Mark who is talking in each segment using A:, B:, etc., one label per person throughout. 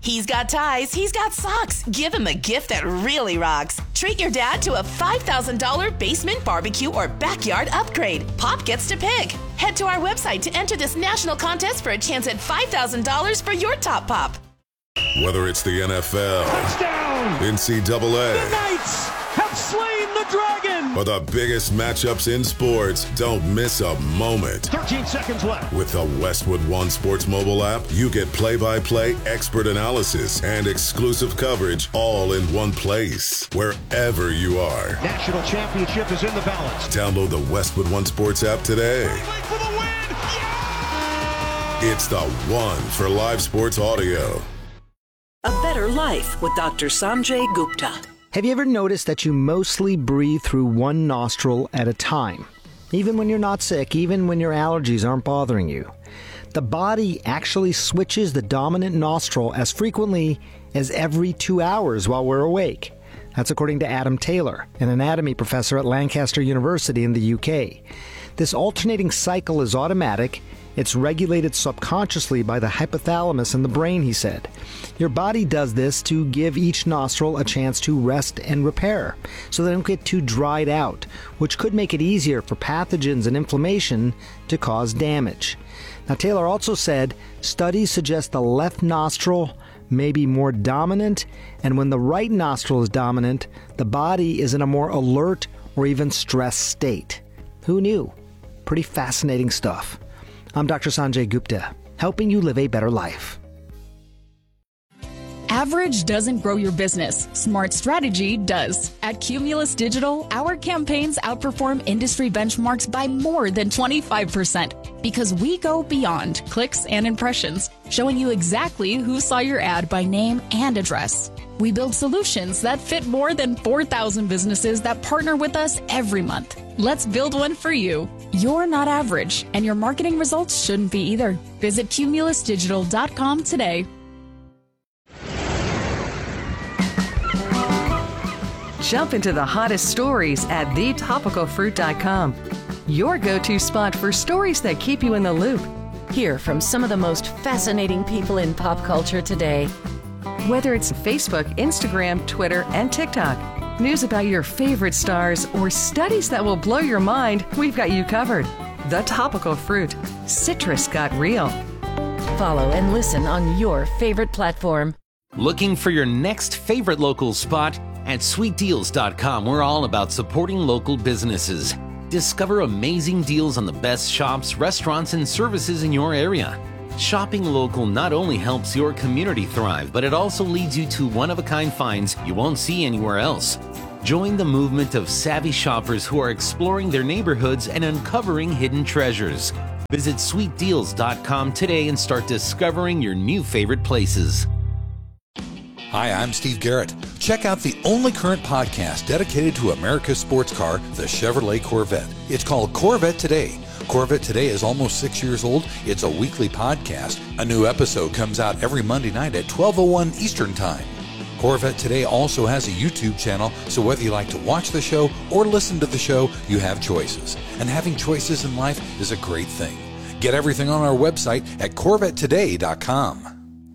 A: He's got ties, he's got socks. Give him a gift that really rocks. Treat your dad to a $5,000 basement barbecue or backyard upgrade. Pop gets to pick. Head to our website to enter this national contest for a chance at $5,000 for your top pop.
B: Whether it's the NFL,
C: touchdown,
B: NCAA,
C: the Knights have slain the dragon,
B: or the biggest matchups in sports, don't miss a moment.
C: 13 seconds left.
B: With the Westwood One Sports mobile app, you get play-by-play, expert analysis, and exclusive coverage all in one place, wherever you are.
C: National championship is in the balance.
B: Download the Westwood One Sports app today.
C: For the win! Yeah!
B: It's the one for live sports audio.
D: A Better Life with Dr. Sanjay Gupta.
E: Have you ever noticed that you mostly breathe through one nostril at a time? Even when you're not sick, even when your allergies aren't bothering you. The body actually switches the dominant nostril as frequently as every 2 hours while we're awake. That's according to Adam Taylor, an anatomy professor at Lancaster University in the UK. This alternating cycle is automatic. It's regulated subconsciously by the hypothalamus in the brain, he said. Your body does this to give each nostril a chance to rest and repair, so they don't get too dried out, which could make it easier for pathogens and inflammation to cause damage. Now, Taylor also said studies suggest the left nostril may be more dominant, and when the right nostril is dominant, the body is in a more alert or even stressed state. Who knew? Pretty fascinating stuff. I'm Dr. Sanjay Gupta, helping you live a better life.
F: Average doesn't grow your business. Smart strategy does. At Cumulus Digital, our campaigns outperform industry benchmarks by more than 25% because we go beyond clicks and impressions, showing you exactly who saw your ad by name and address. We build solutions that fit more than 4,000 businesses that partner with us every month. Let's build one for you. You're not average, and your marketing results shouldn't be either. Visit cumulusdigital.com today.
G: Jump into the hottest stories at thetopicalfruit.com. Your go-to spot for stories that keep you in the loop.
H: Hear from some of the most fascinating people in pop culture today.
G: Whether it's Facebook, Instagram, Twitter, and TikTok, news about your favorite stars, or studies that will blow your mind, we've got you covered. The Topical Fruit. Citrus got real.
H: Follow and listen on your favorite platform.
I: Looking for your next favorite local spot? At sweetdeals.com, we're all about supporting local businesses. Discover amazing deals on the best shops, restaurants, and services in your area. Shopping local not only helps your community thrive, but it also leads you to one-of-a-kind finds you won't see anywhere else. Join the movement of savvy shoppers who are exploring their neighborhoods and uncovering hidden treasures. Visit sweetdeals.com today and start discovering your new favorite places.
J: Hi, I'm Steve Garrett. Check out the only current podcast dedicated to America's sports car, the Chevrolet Corvette. It's called Corvette Today. Corvette Today is almost 6 years old. It's a weekly podcast. A new episode comes out every Monday night at 12:01 Eastern Time. Corvette Today also has a YouTube channel, so whether you like to watch the show or listen to the show, you have choices. And having choices in life is a great thing. Get everything on our website at CorvetteToday.com.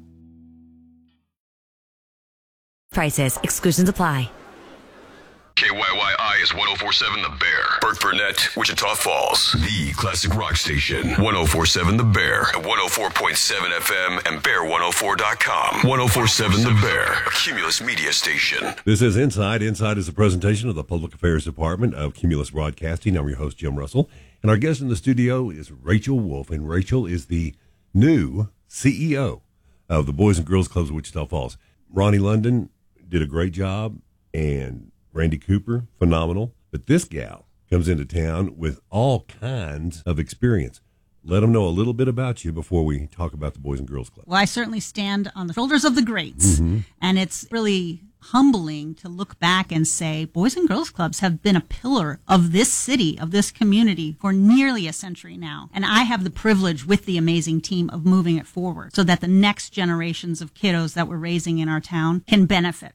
K: Prices. Exclusions apply.
L: KYYI is 104.7 The Bear. Burt Burnett, Wichita Falls. The classic rock station. 104.7 The Bear. At 104.7 FM and Bear104.com. 104.7 The Bear. A Cumulus media station.
M: This is Inside. Inside is a presentation of the Public Affairs Department of Cumulus Broadcasting. I'm your host, Jim Russell. And our guest in the studio is Rachel Wolf. And Rachel is the new CEO of the Boys and Girls Clubs of Wichita Falls. Ronnie London did a great job, and Randy Cooper, phenomenal. But this gal comes into town with all kinds of experience. Let them know a little bit about you before we talk about the Boys and Girls Club.
N: Well, I certainly stand on the shoulders of the greats, and it's really humbling to look back and say Boys and Girls Clubs have been a pillar of this city, of this community for nearly a century now. And I have the privilege with the amazing team of moving it forward so that the next generations of kiddos that we're raising in our town can benefit from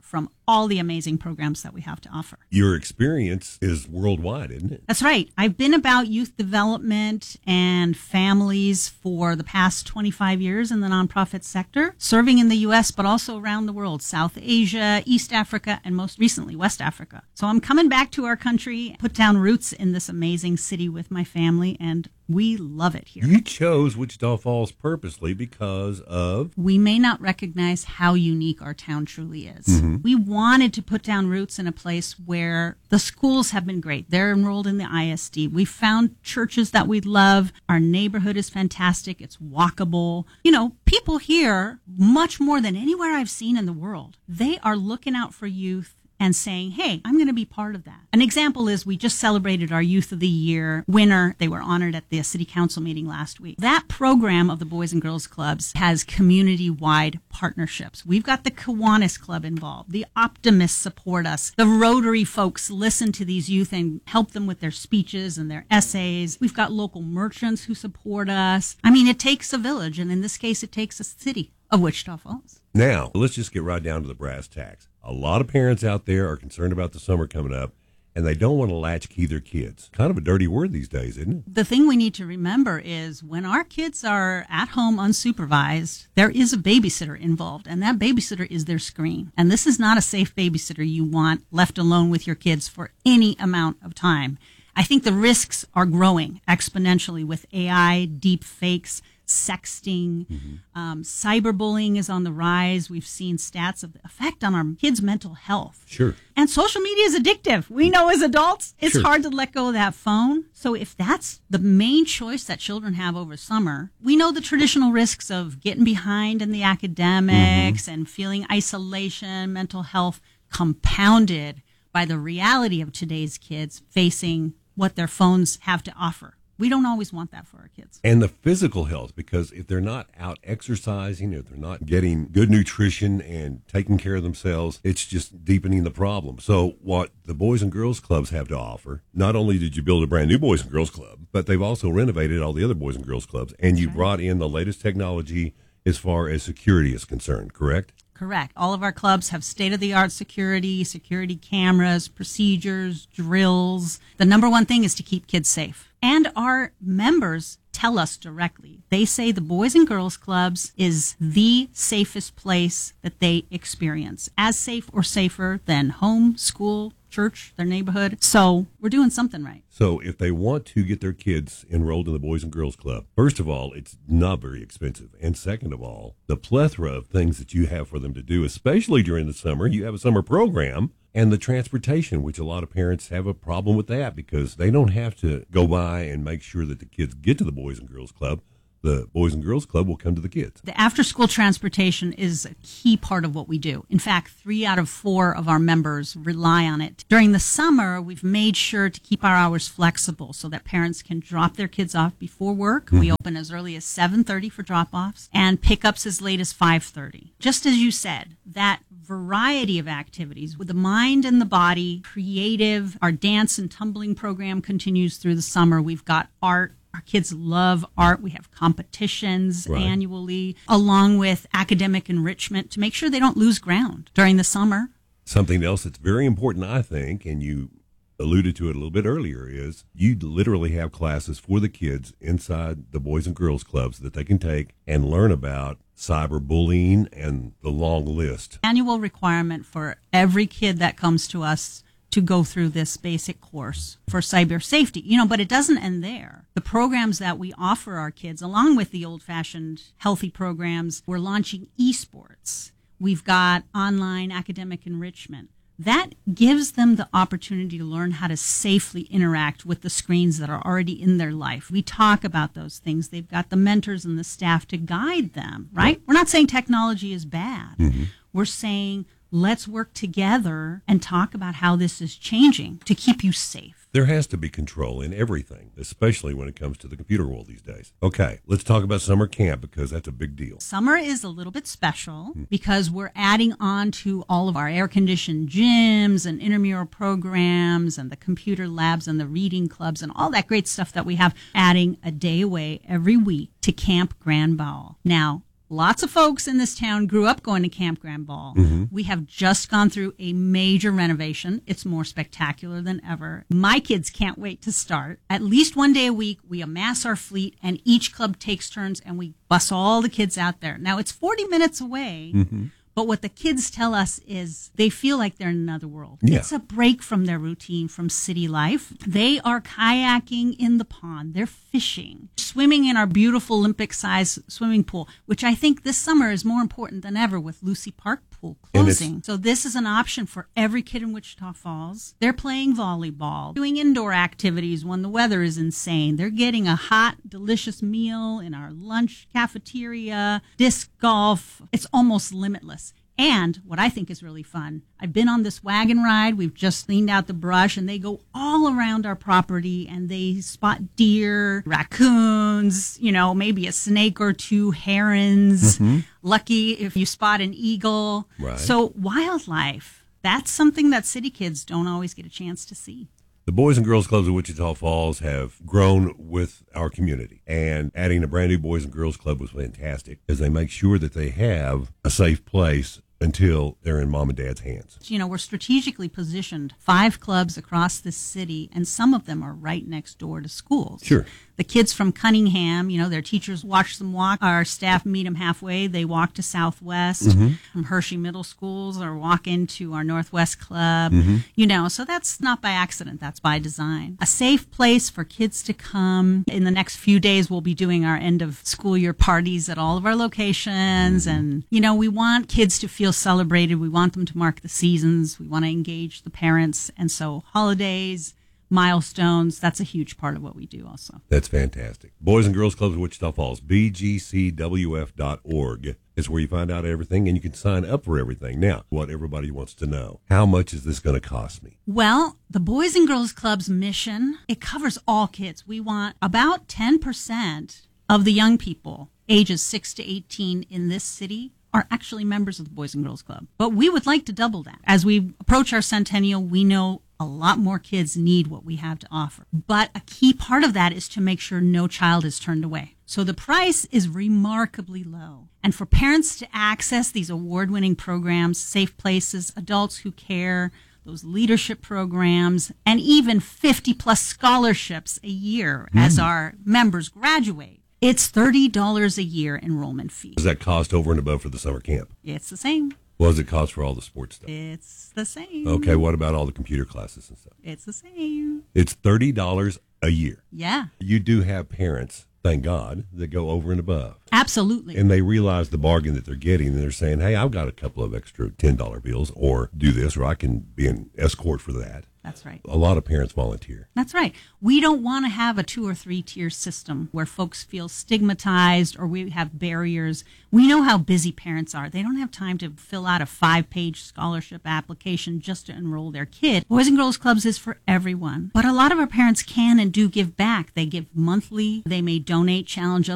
N: all the amazing programs that we have to offer.
M: Your experience is worldwide, isn't it?
N: That's right. I've been about youth development and families for the past 25 years in the nonprofit sector, serving in the U.S., but also around the world, South Asia, East Africa, and most recently, West Africa. So I'm coming back to our country, put down roots in this amazing city with my family, and we love it here.
M: You chose Wichita Falls purposely because of?
N: We may not recognize how unique our town truly is. We wanted to put down roots in a place where the schools have been great. They're enrolled in the ISD. We found churches that we love. Our neighborhood is fantastic. It's walkable. You know, people here, much more than anywhere I've seen in the world, they are looking out for youth and saying, hey, I'm going to be part of that. An example is we just celebrated our Youth of the Year winner. They were honored at the city council meeting last week. That program of the Boys and Girls Clubs has community-wide partnerships. We've got the Kiwanis Club involved. The Optimists support us. The Rotary folks listen to these youth and help them with their speeches and their essays. We've got local merchants who support us. I mean, it takes a village, and in this case, it takes a city of Wichita Falls.
M: Now, let's just get right down to the brass tacks. A lot of parents out there are concerned about the summer coming up, and they don't want to latchkey their kids. Kind of a dirty word these days, isn't it?
N: The thing we need to remember is when our kids are at home unsupervised, there is a babysitter involved, and that babysitter is their screen. And this is not a safe babysitter you want left alone with your kids for any amount of time. I think the risks are growing exponentially with AI, deep fakes, sexting, cyberbullying is on the rise. We've seen stats of the effect on our kids' mental health.
M: Sure.
N: And social media is addictive. We know as adults, it's hard to let go of that phone. So if that's the main choice that children have over summer, we know the traditional risks of getting behind in the academics and feeling isolation, mental health, compounded by the reality of today's kids facing what their phones have to offer. We don't always want that for our kids.
M: And the physical health, because if they're not out exercising, if they're not getting good nutrition and taking care of themselves, it's just deepening the problem. So what the Boys and Girls Clubs have to offer, not only did you build a brand new Boys and Girls Club, but they've also renovated all the other Boys and Girls Clubs. And you brought in the latest technology as far as security is concerned, correct?
N: Correct. All of our clubs have state-of-the-art security cameras, procedures, drills. The number one thing is to keep kids safe. And our members tell us directly. They say the Boys and Girls Clubs is the safest place that they experience. As safe or safer than home, school, church, their neighborhood. So we're doing something right.
M: So if they want to get their kids enrolled in the Boys and Girls Club, first of all, it's not very expensive. And second of all, the plethora of things that you have for them to do, especially during the summer. You have a summer program. And the transportation, which a lot of parents have a problem with that because they don't have to go by and make sure that the kids get to the Boys and Girls Club. The Boys and Girls Club will come to the kids.
N: The after-school transportation is a key part of what we do. In fact, 3 out of 4 of our members rely on it. During the summer, we've made sure to keep our hours flexible so that parents can drop their kids off before work. We open as early as 7:30 for drop-offs and pickups as late as 5:30. Just as you said, that variety of activities with the mind and the body, creative. Our dance and tumbling program continues through the summer. We've got art. Our kids love art. We have competitions annually, along with academic enrichment to make sure they don't lose ground during the summer.
M: Something else that's very important, I think, and you alluded to it a little bit earlier, is you literally have classes for the kids inside the Boys and Girls Clubs that they can take and learn about cyberbullying and the long list.
N: Annual requirement for every kid that comes to us to go through this basic course for cyber safety. But it doesn't end there. The programs that we offer our kids, along with the old-fashioned healthy programs, we're launching esports. We've got online academic enrichment. That gives them the opportunity to learn how to safely interact with the screens that are already in their life. We talk about those things. They've got the mentors and the staff to guide them, right? We're not saying technology is bad. We're saying let's work together and talk about how this is changing to keep you safe.
M: There has to be control in everything, especially when it comes to the computer world these days. Okay, let's talk about summer camp because that's a big deal.
N: Summer is a little bit special because we're adding on to all of our air-conditioned gyms and intramural programs and the computer labs and the reading clubs and all that great stuff that we have, adding a day away every week to Camp Grand Bowel. Now, Lots of folks in this town grew up going to Camp Grand Ball. We have just gone through a major renovation. It's more spectacular than ever. My kids can't wait to start. At least one day a week, we amass our fleet, and each club takes turns, and we bus all the kids out there. Now, it's 40 minutes away. But what the kids tell us is they feel like they're in another world. Yeah. It's a break from their routine, from city life. They are kayaking in the pond. They're fishing, swimming in our beautiful Olympic-sized swimming pool, which I think this summer is more important than ever with Lucy Park Pool closing. So this is an option for every kid in Wichita Falls. They're playing volleyball, doing indoor activities when the weather is insane. They're getting a hot, delicious meal in our lunch cafeteria, disc golf. It's almost limitless. And what I think is really fun, I've been on this wagon ride. We've just cleaned out the brush, and they go all around our property, and they spot deer, raccoons, maybe a snake or two, herons. Lucky if you spot an eagle. Right. So wildlife, that's something that city kids don't always get a chance to see.
M: The Boys and Girls Clubs of Wichita Falls have grown with our community, and adding a brand new Boys and Girls Club was fantastic because they make sure that they have a safe place until they're in mom and dad's hands.
N: We're strategically positioned 5 clubs across this city, and some of them are right next door to schools.
M: Sure.
N: The kids from Cunningham, their teachers watch them walk. Our staff meet them halfway. They walk to Southwest. From Hershey Middle Schools or walk into our Northwest Club. So that's not by accident. That's by design. A safe place for kids to come. In the next few days, we'll be doing our end of school year parties at all of our locations. And, we want kids to feel celebrated. We want them to mark the seasons. We want to engage the parents. And so holidays, milestones, that's a huge part of what we do also.
M: That's fantastic. Boys and Girls Clubs of Wichita Falls, bgcwf.org is where you find out everything, and you can sign up for everything. Now, what everybody wants to know, how much is this going to cost me?
N: Well, the Boys and Girls Club's mission, it covers all kids. We want about 10% of the young people ages 6 to 18 in this city are actually members of the Boys and Girls Club. But we would like to double that. As we approach our centennial, we know a lot more kids need what we have to offer. But a key part of that is to make sure no child is turned away. So the price is remarkably low. And for parents to access these award-winning programs, safe places, adults who care, those leadership programs, and even 50-plus scholarships a year as our members graduate, it's $30 a year enrollment fee.
M: Does that cost over and above for the summer camp?
N: It's the same.
M: What does it cost for all the sports stuff?
N: It's the same.
M: Okay, what about all the computer classes and stuff?
N: It's the same.
M: It's $30 a year.
N: Yeah.
M: You do have parents, thank God, that go over and above.
N: Absolutely.
M: And they realize the bargain that they're getting, and they're saying, hey, I've got a couple of extra $10 bills, or do this, or I can be an escort for that.
N: That's right.
M: A lot of parents volunteer.
N: That's right. We don't want to have a 2 or 3 tier system where folks feel stigmatized or we have barriers. We know how busy parents are. They don't have time to fill out a 5-page scholarship application just to enroll their kid. Boys and Girls Clubs is for everyone. But a lot of our parents can and do give back. They give monthly. They may donate, challenge